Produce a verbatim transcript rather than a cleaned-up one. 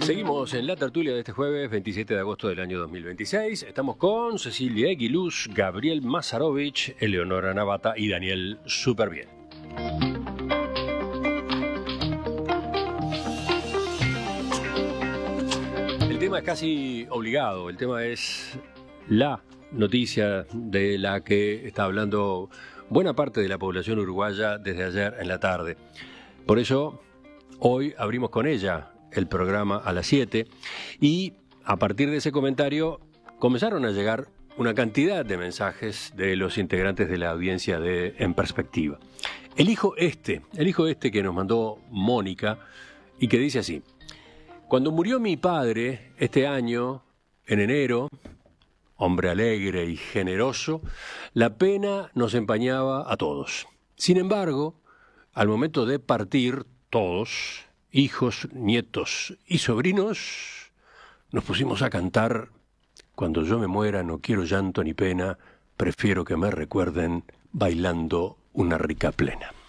Seguimos en la tertulia de este jueves veintisiete de agosto del año dos mil veintiséis. Estamos con Cecilia Eguiluz, Gabriel Mazarovich, Eleonora Navata y Daniel Superbién. El tema es casi obligado, el tema es la noticia de la que está hablando buena parte de la población uruguaya desde ayer en la tarde. Por eso, hoy abrimos con ella el programa a las siete y a partir de ese comentario comenzaron a llegar una cantidad de mensajes de los integrantes de la audiencia de En Perspectiva. Elijo este, elijo este que nos mandó Mónica y que dice así: cuando murió mi padre este año, en enero, hombre alegre y generoso, la pena nos empañaba a todos. Sin embargo, al momento de partir, todos, hijos, nietos y sobrinos, nos pusimos a cantar: cuando yo me muera no quiero llanto ni pena, prefiero que me recuerden bailando una rica plena.